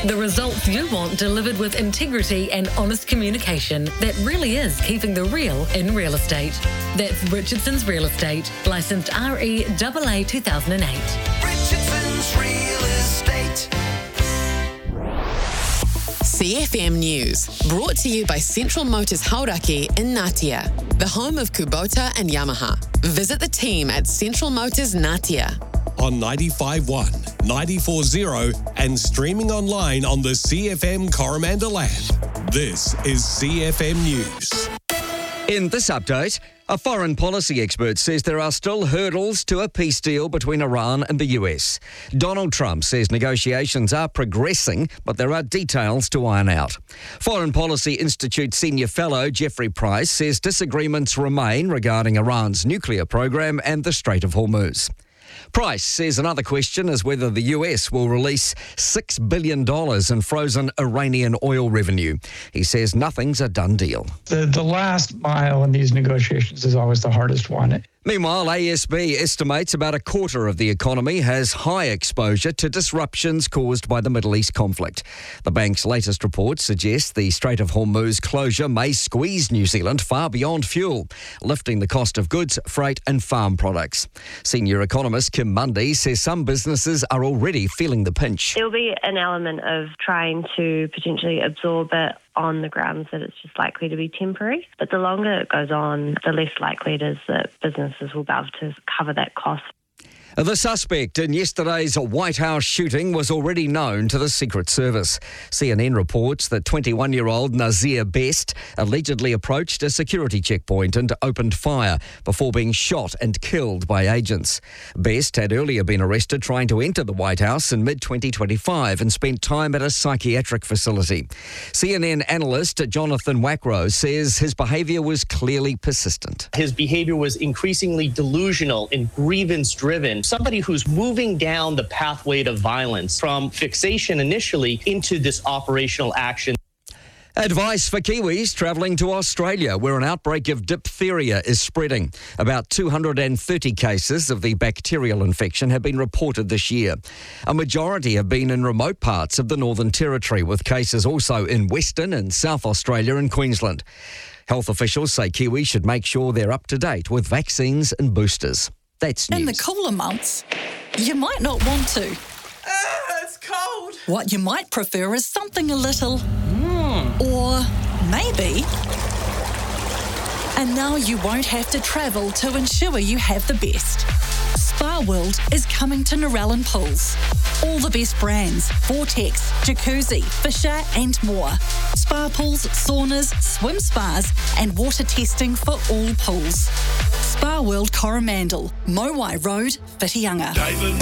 The results you want delivered with integrity and honest communication that really is keeping the real in real estate. That's Richardson's Real Estate, licensed REAA 2008. Richardson's Real Estate. CFM News, brought to you by Central Motors Hauraki in Ngatea, the home of Kubota and Yamaha. Visit the team at Central Motors Ngatea. On 95.1, 94.0 and streaming online on the CFM Coromandel app. This is CFM News. In this update, a foreign policy expert says there are still hurdles to a peace deal between Iran and the US. Donald Trump says negotiations are progressing, but there are details to iron out. Foreign Policy Institute senior fellow Jeffrey Price says disagreements remain regarding Iran's nuclear program and the Strait of Hormuz. Price says another question is whether the US will release $6 billion in frozen Iranian oil revenue. He says nothing's a done deal. The last mile in these negotiations is always the hardest one. Meanwhile, ASB estimates about a quarter of the economy has high exposure to disruptions caused by the Middle East conflict. The bank's latest report suggests the Strait of Hormuz closure may squeeze New Zealand far beyond fuel, lifting the cost of goods, freight and farm products. Senior economist Kim Mundy says some businesses are already feeling the pinch. There'll be an element of trying to potentially absorb it on the grounds that it's just likely to be temporary. But the longer it goes on, the less likely it is that businesses will be able to cover that cost. The suspect in yesterday's White House shooting was already known to the Secret Service. CNN reports that 21-year-old Nazir Best allegedly approached a security checkpoint and opened fire before being shot and killed by agents. Best had earlier been arrested trying to enter the White House in mid-2025 and spent time at a psychiatric facility. CNN analyst Jonathan Wackrow says his behaviour was clearly persistent. His behavior was increasingly delusional and grievance-driven. Somebody who's moving down the pathway to violence from fixation initially into this operational action. Advice for Kiwis travelling to Australia, where an outbreak of diphtheria is spreading. About 230 cases of the bacterial infection have been reported this year. A majority have been in remote parts of the Northern Territory, with cases also in Western and South Australia and Queensland. Health officials say Kiwis should make sure they're up to date with vaccines and boosters. That's news. In the cooler months, you might not want to. It's cold. What you might prefer is something a little... Or maybe... And now you won't have to travel to ensure you have the best. Spa World is coming to Narellan Pools. All the best brands, Vortex, Jacuzzi, Fisher and more. Spa pools, saunas, swim spas and water testing for all pools. Spa World Coromandel, Mowai Road, Whitianga. David